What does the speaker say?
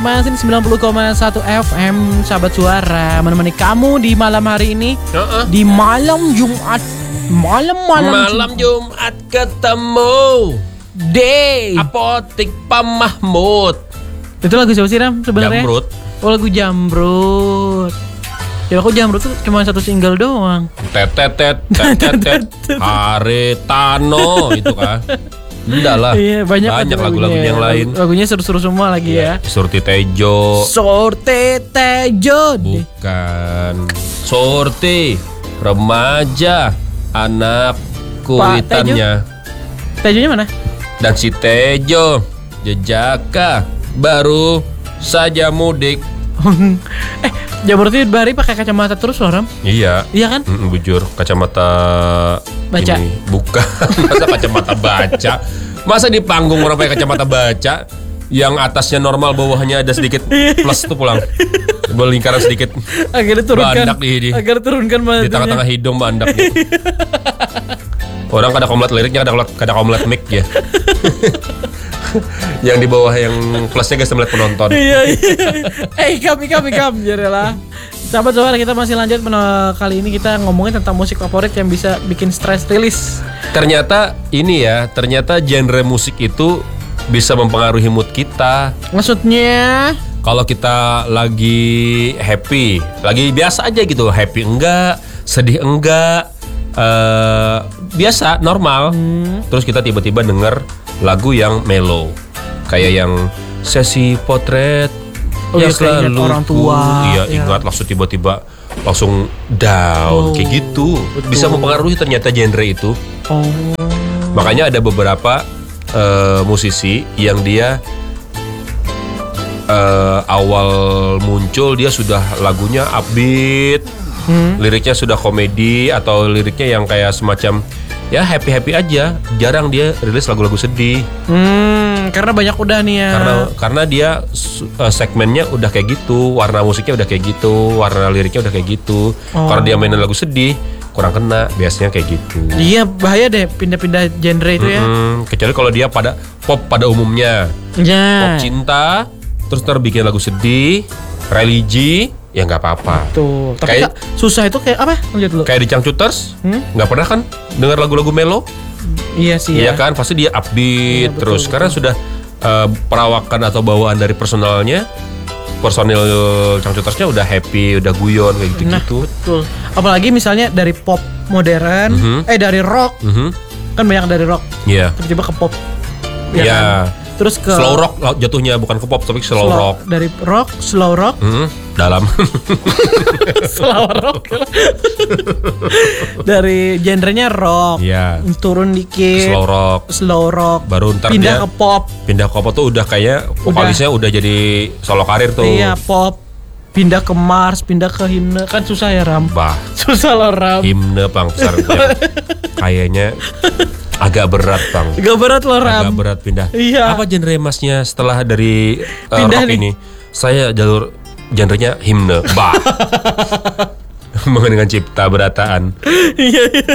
Masih di 90,1 FM Sahabat Suara menemani kamu di malam hari ini. Di malam Jumat. Malam Jumat ketemu Day Apotik Pak Mahmud. Itu lagu siapa sih, Ram, sebenarnya? Jamrut. Oh, lagu Jamrut. Ya aku Jamrut tuh cuma satu single doang. Tetetet Haritano itu kan. Enggak lah. Iya, banyak lagu-lagu yang lain. Lagunya seru-seru semua lagi ya. Surti Tejo. Surti Tejo. Bukan. Surti remaja anak kuitannya. Tejonya mana? Dan si Tejo jejaka baru saja mudik. Jamrut itu Bari pakai kacamata terus loh, Ram. Iya. Iya kan? Bujur kacamata baca. Ini bukan. Masa kacamata baca? Masa di panggung orang pakai kacamata baca yang atasnya normal, bawahnya ada sedikit plus tuh pulang. Berlingkaran sedikit. Agar diturunkan. Bandak di Agar turunkan di tengah-tengah hidung bandak gitu. Orang kada komlet liriknya, kada komlet mic ya. Yang di bawah yang plusnya guys melihat penonton. Iya. Kami jadilah. Sahabat Suara, kita masih lanjut. Kali ini kita ngomongin tentang musik favorit yang bisa bikin stress release. Ternyata genre musik itu bisa mempengaruhi mood kita. Maksudnya? Kalau kita lagi happy, lagi biasa aja gitu, happy enggak, sedih enggak, biasa, normal. Terus kita tiba-tiba denger lagu yang mellow, kayak yang sesi potret yang selalu orang tua. Iya, ingat langsung tiba-tiba langsung down kayak gitu. Betul. Bisa mempengaruhi ternyata genre itu. Makanya ada beberapa musisi yang dia awal muncul dia sudah lagunya upbeat, liriknya sudah komedi atau liriknya yang kayak semacam ya happy aja. Jarang dia rilis lagu-lagu sedih. Karena banyak udah nih ya. Karena dia segmennya udah kayak gitu, warna musiknya udah kayak gitu, warna liriknya udah kayak gitu. Kalau dia mainin lagu sedih kurang kena, biasanya kayak gitu. Iya, bahaya deh pindah-pindah genre itu ya. Kecuali kalau dia pada pop pada umumnya. Ya. Pop cinta, terus bikin lagu sedih, religi, ya nggak apa-apa. Tuh. Tapi Kayak- susah itu kayak apa? Lanjut dulu. Kayak di Cangcuters, nggak pernah kan dengar lagu-lagu melo? Iya sih Iya ya. kan, pasti dia upbeat Iya, betul, terus. betul. Karena sudah perawakan atau bawaan dari personil Cangcutersnya udah happy, udah guyon kayak gitu-gitu. Betul. Apalagi misalnya dari pop modern, dari rock. Kan banyak dari rock. Iya. Tiba-tiba ke pop. Ya Iya. kan? Terus ke Slow rock jatuhnya, bukan ke pop tapi slow rock. Dari rock, slow rock, Dalam. slow rock. Dari genrenya rock. Iya. Turun dikit. Slow rock. Baru ntar pindah dia ke pop. pindah ke pop tuh udah kayak vokalisnya udah jadi solo karir tuh. Iya, pop. Pindah ke Mars, pindah ke himne. Kan susah ya, Ram. Bah, Susah loh, Ram. himne Bang besar kayaknya agak berat Bang. Gak berat loh, Ram. Agak berat pindah. Iya. Apa genre masnya setelah dari Pindah rock nih. ini? Saya jalur genrenya himne. Bah. Mengenai cipta berataan. Iya.